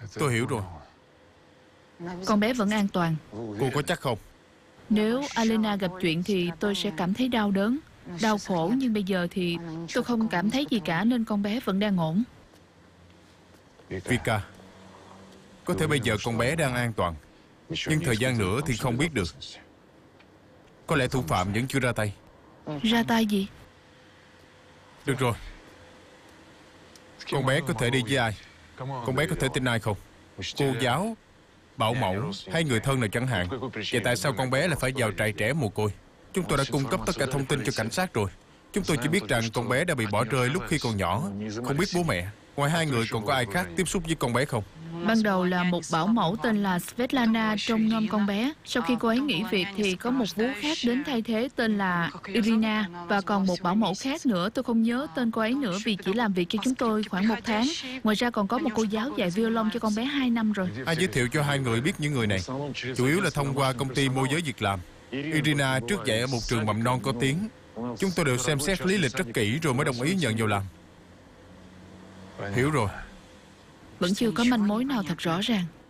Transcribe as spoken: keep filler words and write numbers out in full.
Tôi hiểu rồi. Con bé vẫn an toàn. Cô có chắc không? Nếu Alena gặp chuyện thì tôi sẽ cảm thấy đau đớn, đau khổ. Nhưng bây giờ thì tôi không cảm thấy gì cả, nên con bé vẫn đang ổn. Vika, có thể bây giờ con bé đang an toàn, nhưng thời gian nữa thì không biết được. Có lẽ thủ phạm vẫn chưa ra tay. Ra tay gì? Được rồi, con bé có thể đi với ai? Con bé có thể tin ai không? Cô giáo, bảo mẫu hay người thân nào chẳng hạn. Vậy tại sao con bé lại phải vào trại trẻ mồ côi? Chúng tôi đã cung cấp tất cả thông tin cho cảnh sát rồi. Chúng tôi chỉ biết rằng con bé đã bị bỏ rơi lúc khi còn nhỏ, không biết bố mẹ. Ngoài hai người còn có ai khác tiếp xúc với con bé không? Ban đầu là một bảo mẫu tên là Svetlana trông nom con bé. Sau khi cô ấy nghỉ việc thì có một vú khác đến thay thế tên là Irina. Và còn một bảo mẫu khác nữa, tôi không nhớ tên cô ấy nữa vì chỉ làm việc cho chúng tôi khoảng một tháng. Ngoài ra còn có một cô giáo dạy violon cho con bé hai năm rồi. Ai giới thiệu cho hai người biết những người này? Chủ yếu là thông qua công ty môi giới việc làm. Irina trước dạy ở một trường mầm non có tiếng. Chúng tôi đều xem xét lý lịch rất kỹ rồi mới đồng ý nhận vào làm. Hiểu rồi. Vẫn chưa có manh mối nào thật rõ ràng.